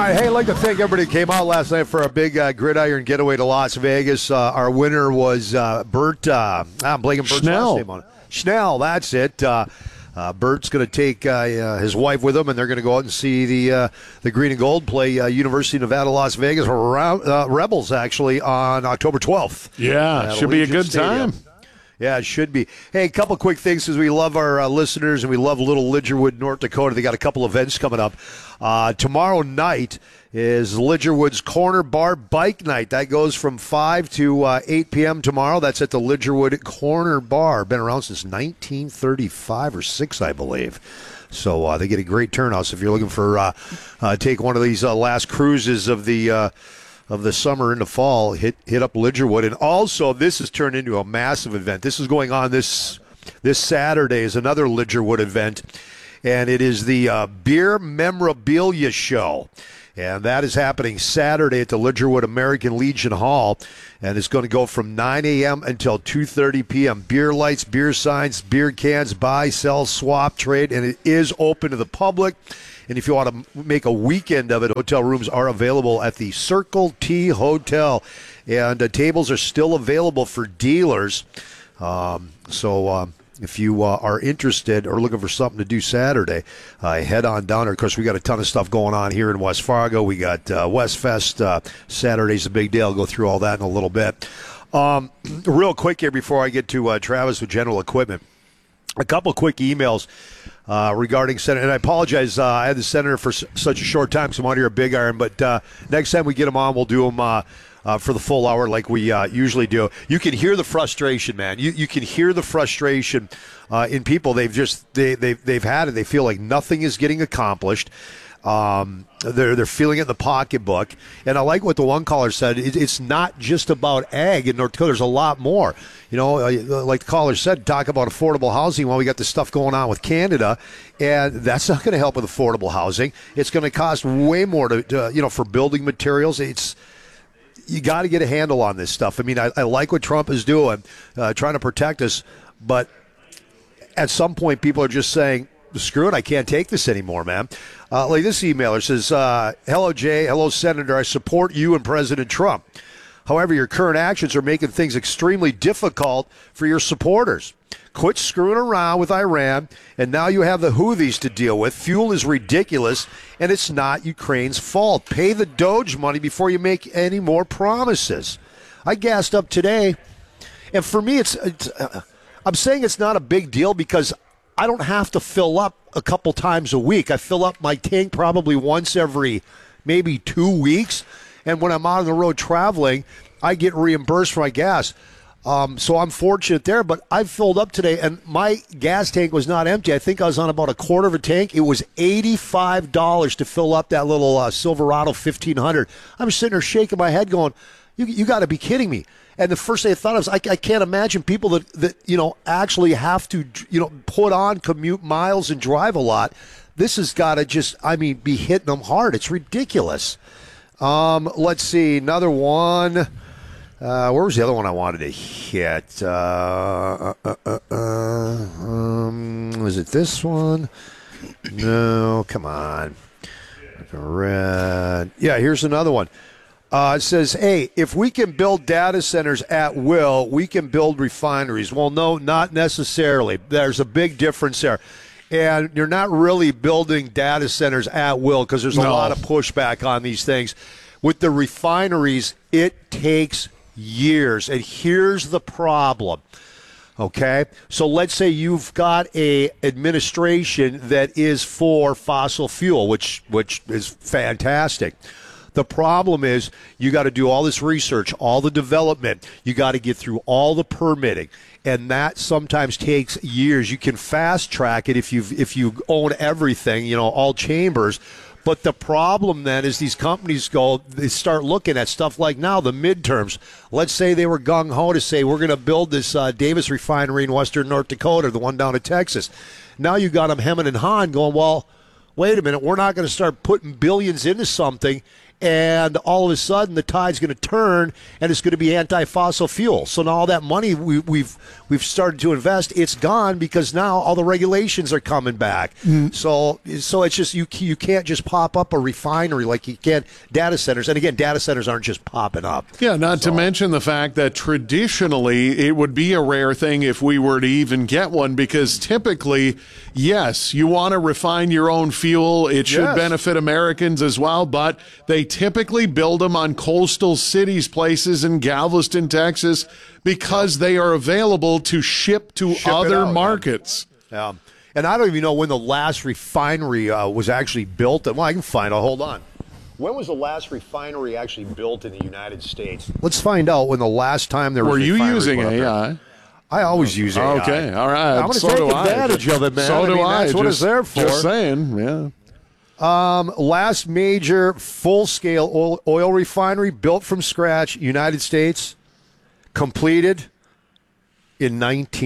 right, hey, I'd like to thank everybody who came out last night for a big gridiron getaway to Las Vegas. Our winner was Bert. I'm blanking Bert's last name on it. Schnell, that's it. Bert's going to take his wife with him, and they're going to go out and see the Green and Gold play University of Nevada, Las Vegas, Rebels, actually, on October 12th. Yeah, should be a good time. Yeah, it should be. Hey, a couple quick things because we love our listeners and we love Little Lidgerwood, North Dakota. They got a couple events coming up. Tomorrow night is Lidgerwood's Corner Bar Bike Night. That goes from 5 to 8 p.m. tomorrow. That's at the Lidgerwood Corner Bar. Been around since 1935 or 6, I believe. So they get a great turnout. So if you're looking for take one of these last cruises of the summer into fall, hit up Lidgerwood. And also, this has turned into a massive event. This is going on this Saturday is another Lidgerwood event, and it is the Beer Memorabilia Show. And that is happening Saturday at the Lidgerwood American Legion Hall, and it's going to go from 9 a.m. until 2:30 p.m. Beer lights, beer signs, beer cans, buy, sell, swap, trade, and it is open to the public. And if you want to make a weekend of it, hotel rooms are available at the Circle T Hotel. And tables are still available for dealers. So if you are interested or looking for something to do Saturday, head on down there. Of course, we got a ton of stuff going on here in West Fargo. We got West Fest. Saturday's a big day. I'll go through all that in a little bit. Real quick here before I get to Travis with General Equipment. A couple quick emails regarding Senator, and I apologize. I had the Senator for such a short time, so I'm out here at Big Iron. But next time we get him on, we'll do him for the full hour like we usually do. You can hear the frustration, man. You can hear the frustration in people. They've had it. They feel like nothing is getting accomplished. They're feeling it in the pocketbook. And I like what the one caller said. It's not just about ag in North Dakota. There's a lot more. You know, like the caller said, talk about affordable housing. Well, we got this stuff going on with Canada, and that's not going to help with affordable housing. It's going to cost way more to for building materials. You got to get a handle on this stuff. I mean, I like what Trump is doing, trying to protect us, but at some point people are just saying, screw it, I can't take this anymore, man. Like this emailer says, hello, Jay. Hello, Senator. I support you and President Trump. However, your current actions are making things extremely difficult for your supporters. Quit screwing around with Iran, and now you have the Houthis to deal with. Fuel is ridiculous, and it's not Ukraine's fault. Pay the Doge money before you make any more promises. I gassed up today, and for me, I'm saying it's not a big deal because I don't have to fill up a couple times a week. I fill up my tank probably once every maybe 2 weeks. And when I'm out on the road traveling, I get reimbursed for my gas. So I'm fortunate there. But I filled up today, and my gas tank was not empty. I think I was on about a quarter of a tank. It was $85 to fill up that little Silverado 1500. I'm sitting there shaking my head going, you got to be kidding me. And the first thing I thought of was, I can't imagine people that actually have to, put on commute miles and drive a lot. This has got to be hitting them hard. It's ridiculous. Let's see, another one. Where was the other one I wanted to hit? Was it this one? No, come on. Red. Yeah, here's another one. It says, hey, if we can build data centers at will, we can build refineries. Well, no, not necessarily. There's a big difference there. And you're not really building data centers at will because there's a lot of pushback on these things. With the refineries, it takes years. And here's the problem. Okay? So let's say you've got a administration that is for fossil fuel, which is fantastic. The problem is you got to do all this research, all the development. You got to get through all the permitting, and that sometimes takes years. You can fast track it if you own everything, all chambers. But the problem then is these companies they start looking at stuff like now, the midterms. Let's say they were gung-ho to say we're going to build this Davis refinery in western North Dakota, the one down in Texas. Now you got them hemming and hawing going, well, wait a minute, we're not going to start putting billions into something and all of a sudden the tide's going to turn and it's going to be anti-fossil fuel. So now all that money we've started to invest, it's gone because now all the regulations are coming back. So it's just you can't just pop up a refinery like you can data centers. And again, data centers aren't just popping up. Yeah, not to mention the fact that traditionally it would be a rare thing if we were to even get one, because typically, yes, you want to refine your own fuel. It should benefit Americans as well, but they typically build them on coastal cities, places in Galveston, Texas, because they are available to ship to other markets. Yeah. And I don't even know when the last refinery was actually built. Well, I can find out. Hold on. When was the last refinery actually built in the United States? Let's find out when the last time there was. Were you using AI? I always use AI. Okay, all right. I'm going to take advantage of it, man. So do I. That's what it's there for. Just saying, yeah. Last major full-scale oil refinery built from scratch, United States, completed in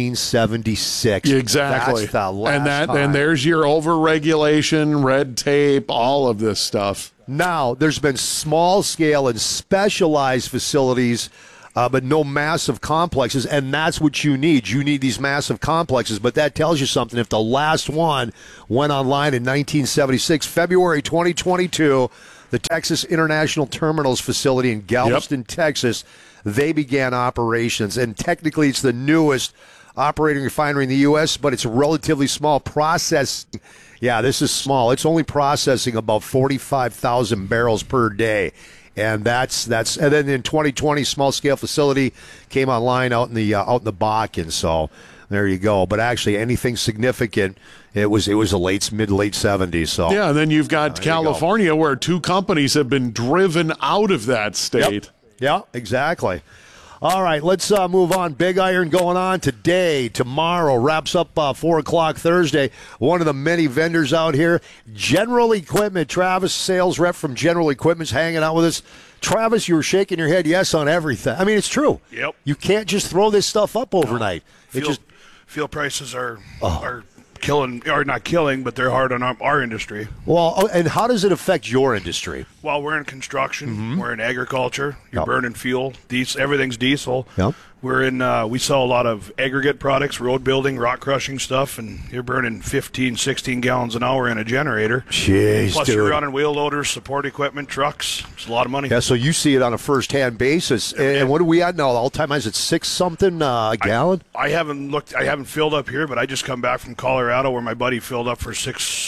1976. Exactly. That's the last time. And there's your over-regulation, red tape, all of this stuff. Now, there's been small-scale and specialized facilities, but no massive complexes, and that's what you need. You need these massive complexes, but that tells you something. If the last one went online in 1976, February 2022, the Texas International Terminals facility in Galveston, Texas, they began operations, and technically it's the newest operating refinery in the U.S., but it's relatively small. Processing, yeah, this is small. It's only processing about 45,000 barrels per day. And that's and then in 2020, small scale facility came online out in the Bakken. So there you go. But actually, anything significant, it was the mid late 70s. So yeah, and then you've got California, where two companies have been driven out of that state. Yeah, exactly. All right, let's move on. Big Iron going on today, tomorrow, wraps up 4 o'clock Thursday. One of the many vendors out here, General Equipment. Travis, sales rep from General Equipment's hanging out with us. Travis, you were shaking your head yes on everything. I mean, it's true. Yep. You can't just throw this stuff up overnight. Fuel prices are killing, or not killing, but they're hard on our industry. Well, and how does it affect your industry? Well, we're in construction. We're in agriculture. You're burning fuel. Everything's diesel. Yep. We're in. We sell a lot of aggregate products, road building, rock crushing stuff, and you're burning 15, 16 gallons an hour in a generator. Jeez, Plus, dude. you're running wheel loaders, support equipment, trucks. It's a lot of money. Yeah, so you see it on a first-hand basis. And what are we at now? All-time high, is it 6 something a gallon? I haven't looked. I haven't filled up here, but I just come back from Colorado, where my buddy filled up for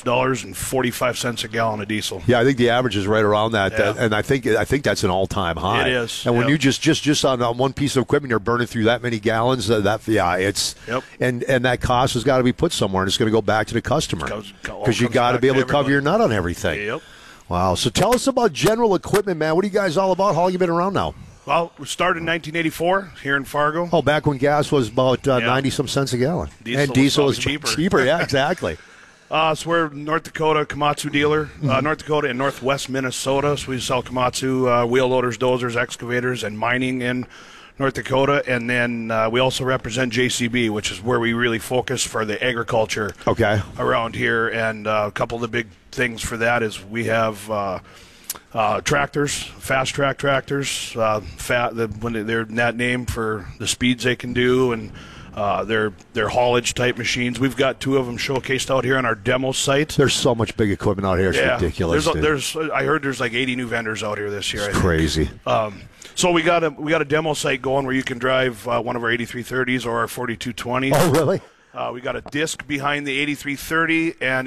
$6.45 a gallon of diesel. Yeah, I think the average is right around that, Yeah. and I think that's an all-time high. It is. And when Yep. you just on one piece of equipment, you're burning through that many gallons. It's Yep. and that cost has got to be put somewhere, and it's going to go back to the customer because you comes got to back be able to to cover everybody. your nut on everything. Yep. Wow. So tell us about General Equipment, man. What are you guys all about? How long you been around now? Well, we started in 1984 here in Fargo. Oh, back when gas was about 90-some cents a gallon. Diesel Diesel was is probably cheaper. Yeah, exactly. So we're North Dakota Komatsu dealer, North Dakota and Northwest Minnesota. So we sell Komatsu wheel loaders, dozers, excavators, and mining in North Dakota. And then we also represent JCB, which is where we really focus for the agriculture around here. And a couple of the big things for that is we have tractors, fast track tractors, when they're that name for the speeds they can do, and they're haulage type machines. We've got 2 of them showcased out here on our demo site. There's so much big equipment out here. It's ridiculous. I heard there's like 80 new vendors out here this year. It's crazy. So we got a demo site going where you can drive one of our 8330s or our 4220s. Oh, really? We got a disc behind the 8330 and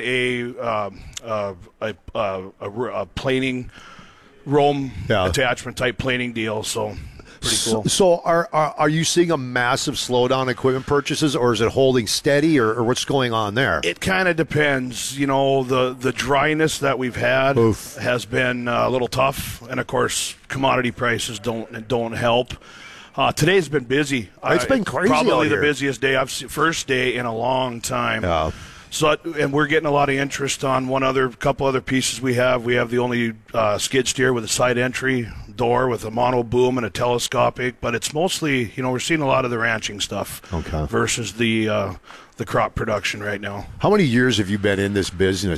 a planing Rome attachment type planing deal. So pretty cool. So are you seeing a massive slowdown in equipment purchases, or is it holding steady, or what's going on there? It kind of depends. You know, the dryness that we've had has been a little tough, and of course, commodity prices don't help. Today's been busy. It's been crazy. Probably the busiest day first day in a long time. Yeah. So, and we're getting a lot of interest on couple other pieces we have. We have the only skid steer with a side entry door with a mono boom and a telescopic, but it's mostly, we're seeing a lot of the ranching stuff versus the crop production right now. How many years have you been in this business?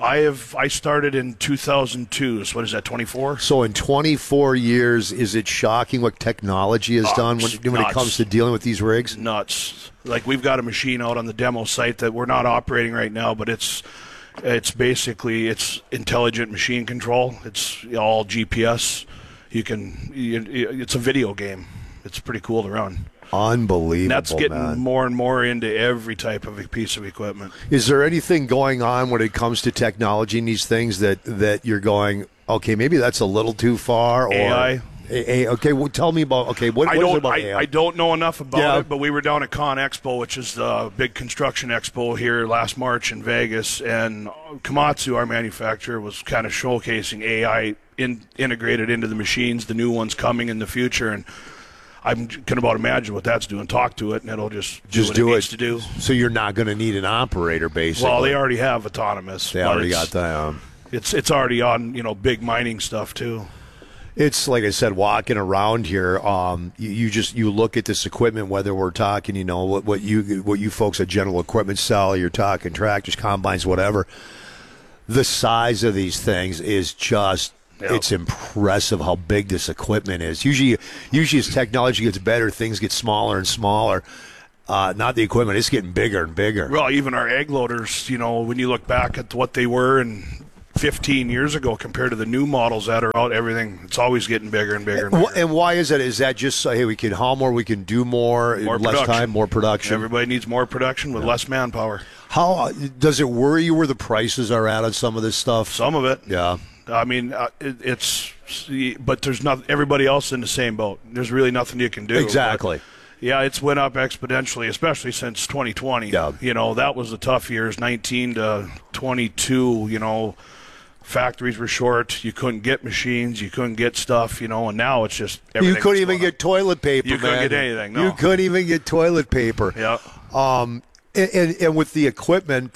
I started in 2002. So what is that? 24. So in 24 years, is it shocking what technology has done when it comes to dealing with these rigs? Nuts. Like, we've got a machine out on the demo site that we're not operating right now, but it's basically intelligent machine control. It's all GPS. It's a video game. It's pretty cool to run. Unbelievable, and that's getting man. more and more into every type of a piece of equipment. Is there anything going on when it comes to technology and these things that you're going, okay, maybe that's a little too far? Or AI. Okay, well, tell me about, what is it about AI? I don't know enough about it, but we were down at Con Expo, which is the big construction expo here last March in Vegas, and Komatsu, our manufacturer, was kind of showcasing AI integrated into the machines, the new ones coming in the future, and I can about imagine what that's doing. Talk to it, and it'll just do what it needs to do. So you're not going to need an operator, basically. Well, they already have autonomous. They already got that. It's already on big mining stuff too. It's like I said, walking around here. You look at this equipment. Whether we're talking, what you folks at General Equipment sell. You're talking tractors, combines, whatever. The size of these things is just. Yep. It's impressive how big this equipment is. Usually as technology gets better, things get smaller and smaller. Not the equipment; it's getting bigger and bigger. Well, even our egg loaders. When you look back at what they were and 15 years ago compared to the new models that are out, it's always getting bigger and bigger and bigger. And why is that? Is that just hey, we can haul more, we can do more less production. Time, more production? Everybody needs more production with less manpower. How does it worry you where the prices are at on some of this stuff? Some of it, yeah. I mean, but there's not everybody else in the same boat. There's really nothing you can do. Exactly. But, yeah, it's went up exponentially, especially since 2020. Yeah. That was the tough years, 19 to 22. Factories were short. You couldn't get machines. You couldn't get stuff. And now it's just everything. You couldn't even get toilet paper. You couldn't get anything. No. You couldn't even get toilet paper. Yeah. And with the equipment,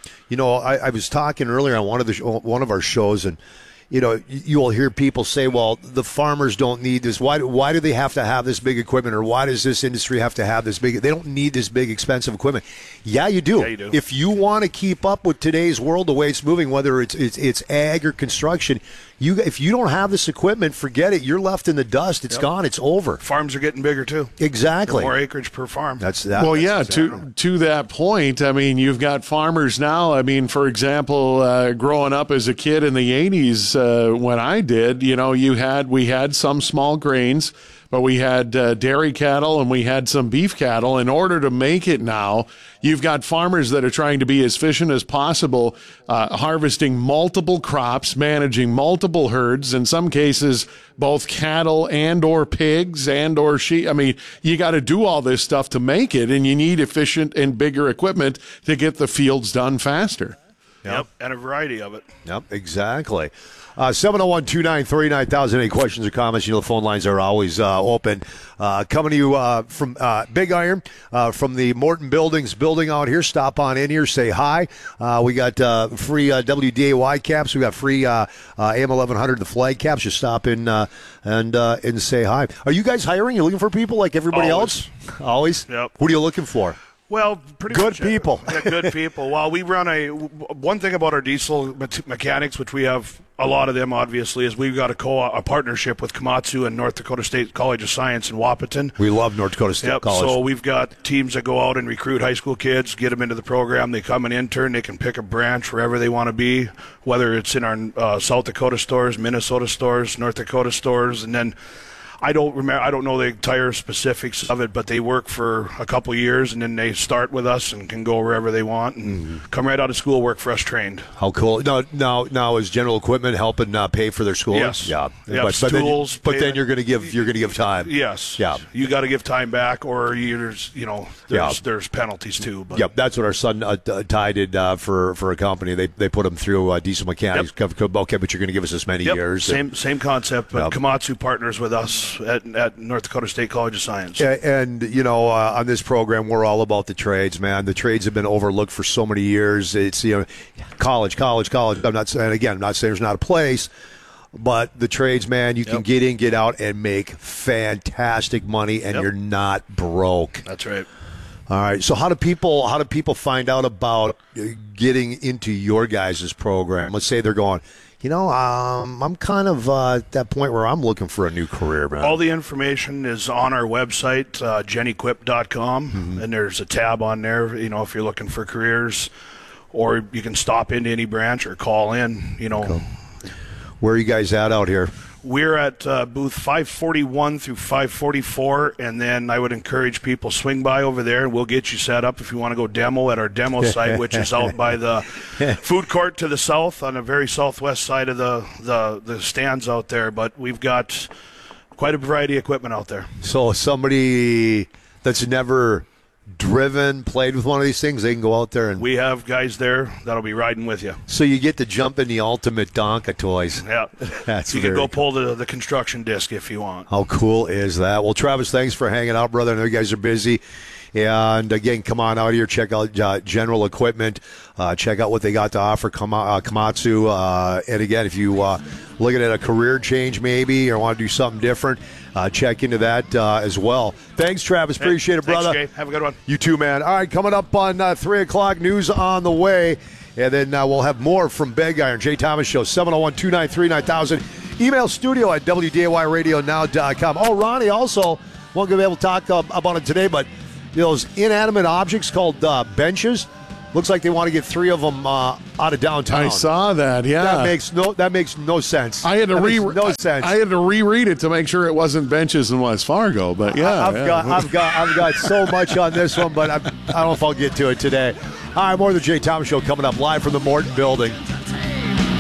I was talking earlier on one of our shows, and you will hear people say, "Well, the farmers don't need this. Why do they have to have this big equipment, or why does this industry have to have this big? They don't need this big, expensive equipment." Yeah, you do. Yeah, you do. If you want to keep up with today's world, the way it's moving, whether it's ag or construction, if you don't have this equipment, forget it. You're left in the dust. It's gone. It's over. Farms are getting bigger too. Exactly. More acreage per farm. That's that. Well, yeah. To that point, I mean, you've got farmers now. I mean, for example, growing up as a kid in the '80s, when I did, we had some small grains, but we had dairy cattle and we had some beef cattle. In order to make it now, you've got farmers that are trying to be as efficient as possible, harvesting multiple crops, managing multiple herds, in some cases, both cattle and or pigs and or sheep. I mean, you got to do all this stuff to make it, and you need efficient and bigger equipment to get the fields done faster. Yep, and a variety of it. Yep, exactly. 701-293-9000. Any questions or comments? The phone lines are always open. Coming to you from Big Iron, from the Morton Buildings building out here. Stop on in here, say hi. We got free WDAY caps. We got free AM 1100, the flag caps. Just stop in and say hi. Are you guys hiring? You looking for people like everybody else? Always? Yep. Who are you looking for? Well, pretty good much, people. Yeah, good people. Well, we run one thing about our diesel mechanics, which we have a lot of them, obviously, is we've got a partnership with Komatsu and North Dakota State College of Science in Wapaton. We love North Dakota State College. So we've got teams that go out and recruit high school kids, get them into the program. They come and intern. They can pick a branch wherever they want to be, whether it's in our South Dakota stores, Minnesota stores, North Dakota stores, and then I don't know the entire specifics of it, but they work for a couple years, and then they start with us and can go wherever they want and come right out of school, work for us trained. How cool! Now is General Equipment helping pay for their schooling? Yes. Yeah. Yep, tools. But then you're going to give time. Yes. Yeah. You got to give time back, or there's penalties too. But. Yep. That's what our son Ty did for a company. They put him through diesel mechanics. Yep. Okay, but you're going to give us this many years. Same concept, but Komatsu partners with us at North Dakota State College of Science. And on this program, we're all about the trades, man. The trades have been overlooked for so many years. It's college. I'm not saying there's not a place, but the trades, man, you can get in, get out, and make fantastic money, and you're not broke. That's right. All right. So how do people find out about getting into your guys' program? Let's say they're going, I'm kind of at that point where I'm looking for a new career, man. All the information is on our website, genequip.com, and there's a tab on there, if you're looking for careers, or you can stop into any branch or call in, Cool. Where are you guys at out here? We're at booth 541 through 544, and then I would encourage people swing by over there, and we'll get you set up if you want to go demo at our demo site, which is out by the food court to the south on the very southwest side of the stands out there. But we've got quite a variety of equipment out there. So somebody that's never played with one of these things, they can go out there and we have guys there that'll be riding with you. So you get to jump in the ultimate Donka toys. Yeah, that's you can go pull the construction disc if you want. How cool is that? Well, Travis, thanks for hanging out, brother. I know you guys are busy. And again, come on out here, check out General Equipment, check out what they got to offer, Komatsu. And again, if you looking at a career change maybe or want to do something different, check into that as well. Thanks, Travis. Appreciate it, brother. Thanks, Jay. Have a good one. You too, man. All right, coming up on 3 o'clock, news on the way. And then we'll have more from Big Iron. Jay Thomas Show, 701-293-9000. Email studio at WDAYRadioNow.com. Oh, Ronnie also won't be able to talk about it today, but those inanimate objects called benches. Looks like they want to get 3 of them out of downtown. I saw that. Yeah, that makes no sense. I had to no sense. I had to reread it to make sure it wasn't benches in West Fargo. But yeah, I've got so much on this one, but I don't know if I'll get to it today. All right, more of the Jay Thomas Show coming up live from the Morton Building.